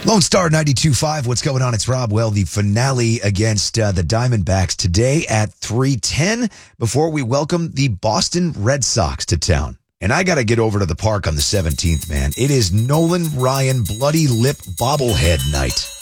Lone Star 92.5, what's going on? It's Rob. Well, the finale against the Diamondbacks today at 3:10 before we welcome the Boston Red Sox to town. And I got to get over to the park on the 17th, man. It is Nolan Ryan Bloody Lip Bobblehead night.